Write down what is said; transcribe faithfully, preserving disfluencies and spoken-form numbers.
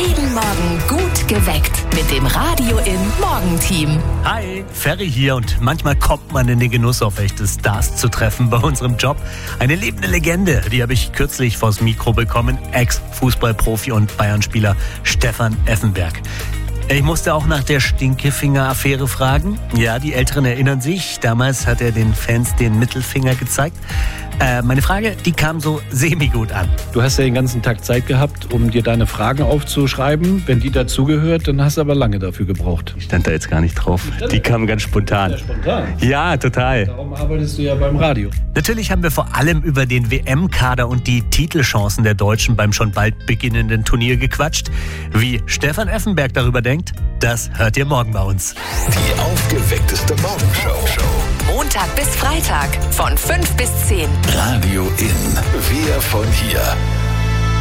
Jeden Morgen gut geweckt mit dem Radio im Morgenteam. Hi, Ferry hier und manchmal kommt man in den Genuss, auf echte Stars zu treffen bei unserem Job. Eine lebende Legende, die habe ich kürzlich vors Mikro bekommen, Ex-Fußballprofi und Bayern-Spieler Stefan Effenberg. Ich musste auch nach der Stinkefinger-Affäre fragen. Ja, die Älteren erinnern sich. Damals hat er den Fans den Mittelfinger gezeigt. Äh, meine Frage, die kam so semi-gut an. Du hast ja den ganzen Tag Zeit gehabt, um dir deine Fragen aufzuschreiben. Wenn die dazugehört, dann hast du aber lange dafür gebraucht. Ich stand da jetzt gar nicht drauf. Die kamen ganz spontan. Ja, spontan. Ja, total. Darum arbeitest du ja beim Radio. Natürlich haben wir vor allem über den W M-Kader und die Titelchancen der Deutschen beim schon bald beginnenden Turnier gequatscht. Wie Stefan Effenberg darüber denkt, das hört ihr morgen bei uns. Die aufgeweckteste Morgenshow. Montag bis Freitag von fünf bis zehn. Radio in. Wir von hier.